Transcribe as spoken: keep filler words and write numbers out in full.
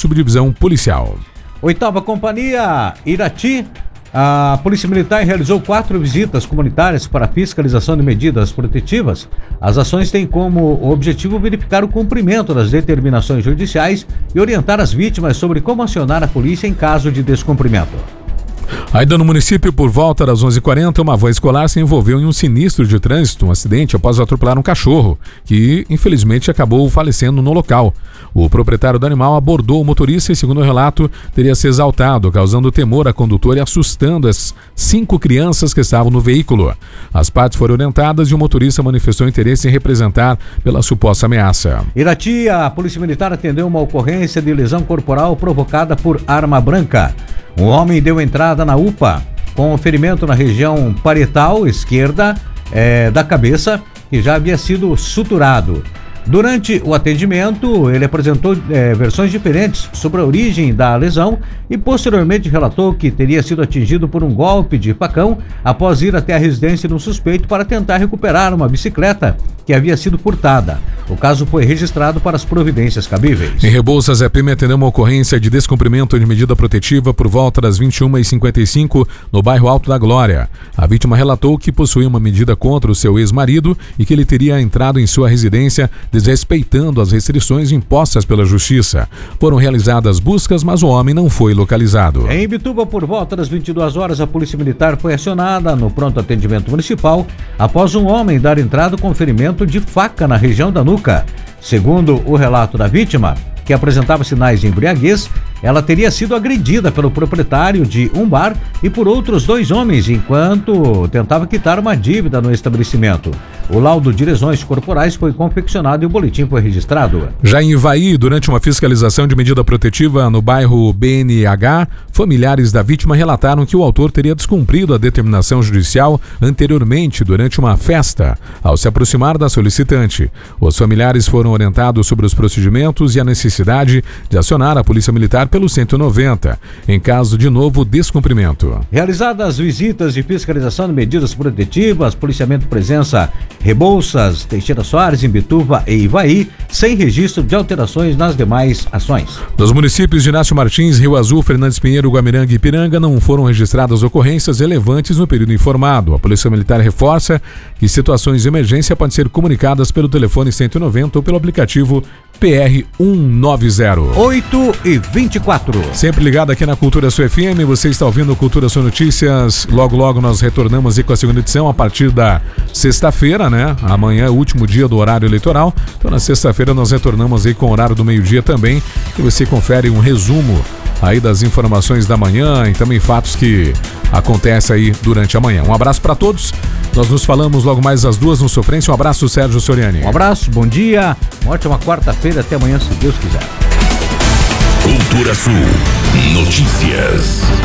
subdivisão policial. Oitava Companhia, Irati. A Polícia Militar realizou quatro visitas comunitárias para fiscalização de medidas protetivas. As ações têm como objetivo verificar o cumprimento das determinações judiciais e orientar as vítimas sobre como acionar a polícia em caso de descumprimento. Ainda no município, por volta das onze e quarenta, uma van escolar se envolveu em um sinistro de trânsito, um acidente após atropelar um cachorro, que infelizmente acabou falecendo no local. O proprietário do animal abordou o motorista e, segundo o relato, teria se exaltado, causando temor à condutora e assustando as cinco crianças que estavam no veículo. As partes foram orientadas e o motorista manifestou interesse em representar pela suposta ameaça. Irati, a Polícia Militar atendeu uma ocorrência de lesão corporal provocada por arma branca. Um homem deu entrada na U P A com ferimento na região parietal esquerda é, da cabeça, que já havia sido suturado. Durante o atendimento, ele apresentou é, versões diferentes sobre a origem da lesão e posteriormente relatou que teria sido atingido por um golpe de facão após ir até a residência do suspeito para tentar recuperar uma bicicleta que havia sido furtada. O caso foi registrado para as providências cabíveis. Em Rebouças, a P M atendeu uma ocorrência de descumprimento de medida protetiva por volta das vinte e uma e cinquenta e cinco no bairro Alto da Glória. A vítima relatou que possuía uma medida contra o seu ex-marido e que ele teria entrado em sua residência desrespeitando as restrições impostas pela Justiça. Foram realizadas buscas, mas o homem não foi localizado. Em Imbituba, por volta das vinte e duas horas, a Polícia Militar foi acionada no pronto atendimento municipal após um homem dar entrada com ferimento de faca na região da nuca. Segundo o relato da vítima, que apresentava sinais de embriaguez, ela teria sido agredida pelo proprietário de um bar e por outros dois homens enquanto tentava quitar uma dívida no estabelecimento. O laudo de lesões corporais foi confeccionado e o boletim foi registrado. Já em Ivaí, durante uma fiscalização de medida protetiva no bairro B N H, familiares da vítima relataram que o autor teria descumprido a determinação judicial anteriormente durante uma festa, ao se aproximar da solicitante. Os familiares foram orientados sobre os procedimentos e a necessidade de acionar a Polícia Militar pelo cento e noventa, em caso de novo descumprimento. Realizadas visitas de fiscalização de medidas protetivas, policiamento presença Rebouças, Teixeira Soares, Imbituva e Ivaí, sem registro de alterações nas demais ações. Nos municípios de Inácio Martins, Rio Azul, Fernandes Pinheiro, Guamiranga e Ipiranga não foram registradas ocorrências relevantes no período informado. A Polícia Militar reforça que situações de emergência podem ser comunicadas pelo telefone cento e noventa ou pelo aplicativo P R cento e noventa. oito e vinte e quatro. Sempre ligado aqui na Cultura Sul F M, você está ouvindo Cultura Sul Notícias. Logo, logo nós retornamos aí com a segunda edição a partir da sexta-feira, né? Amanhã é o último dia do horário eleitoral. Então, na sexta-feira nós retornamos aí com o horário do meio-dia também. E você confere um resumo aí das informações da manhã e também fatos que acontecem aí durante a manhã. Um abraço para todos. Nós nos falamos logo mais às duas no Sofrência. Um abraço, Sérgio Soriani. Um abraço, bom dia. Uma ótima quarta-feira. Até amanhã, se Deus quiser. Cultura Sul Notícias.